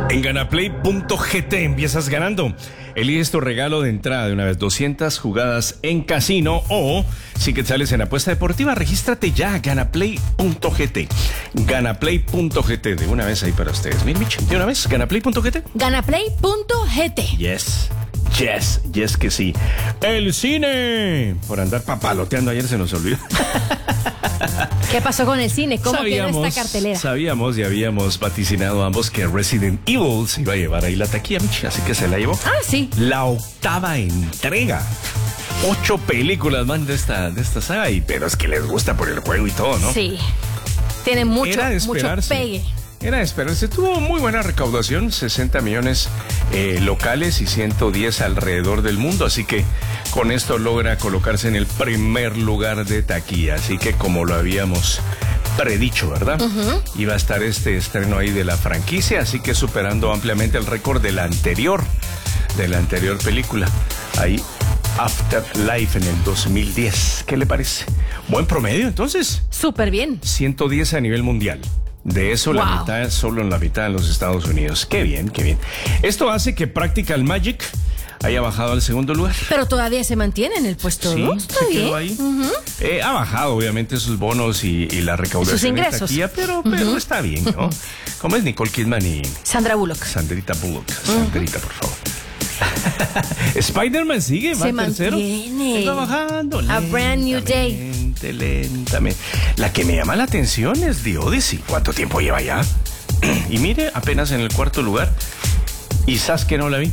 En ganaplay.gt empiezas ganando. Eliges tu regalo de entrada de una vez, 200 jugadas en casino o si que sales en apuesta deportiva, regístrate ya, ganaplay.gt. Ganaplay.gt, de una vez ahí para ustedes. Miren, de una vez, ganaplay.gt. Ganaplay.gt. Yes que sí. El cine. Por andar papaloteando ayer se nos olvidó. ¿Qué pasó con el cine? ¿Cómo quedó esta cartelera? Sabíamos y habíamos vaticinado ambos que Resident Evil se iba a llevar ahí la taquilla, así que se la llevó. Ah, sí. La octava entrega. 8 películas más de esta saga, pero es que les gusta por el juego y todo, ¿no? Sí. Tiene mucho esperarse. pegue. Era de esperarse. Tuvo muy buena recaudación, 60 millones locales y 110 alrededor del mundo. Así que con esto logra colocarse en el primer lugar de taquilla. Así que como lo habíamos predicho, ¿verdad? Iba a estar este estreno ahí de la franquicia. Así que superando ampliamente el récord de la anterior película. Ahí, Afterlife en el 2010. ¿Qué le parece? Buen promedio, entonces. Súper bien. 110 a nivel mundial. De eso wow. La mitad, solo en la mitad en los Estados Unidos. Qué bien, qué bien. Esto hace que Practical Magic haya bajado al segundo lugar. Pero todavía se mantiene en el puesto 2. Sí, se quedó ahí. Ha bajado, obviamente, sus bonos y la recaudación. Sus ingresos. Taquilla, pero está bien, ¿no? ¿Cómo es Nicole Kidman y Sandra Bullock? Sandrita Bullock. Sandrita, por favor. Spider-Man sigue, va tercero. Está bajando. A Brand New Day. Lentamente. La que me llama la atención es The Odyssey. ¿Cuánto tiempo lleva ya? Y mire, apenas en el cuarto lugar. Y Sasuke no la vi.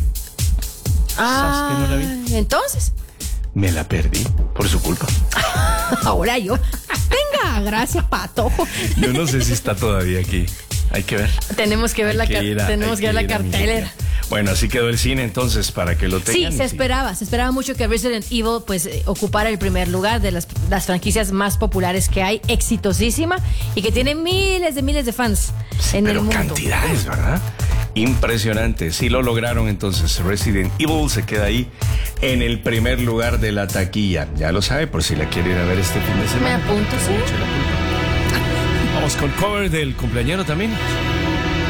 Sasuke no la vi. Entonces. Me la perdí por su culpa. Ahora yo. Venga, gracias, Patojo. Yo no sé si está todavía aquí. Hay que ver. Tenemos que ver la cartelera. Bueno, así quedó el cine entonces para que lo tengan. Sí, se esperaba mucho que Resident Evil pues ocupara el primer lugar de las franquicias más populares que hay, exitosísima y que tiene miles de fans en el mundo. Pero cantidades, ¿verdad? Impresionante. Sí lo lograron entonces. Resident Evil se queda ahí en el primer lugar de la taquilla. Ya lo sabe por si la quiere ir a ver este fin de semana. Me apunto, sí. Vamos con cover del cumpleañero también.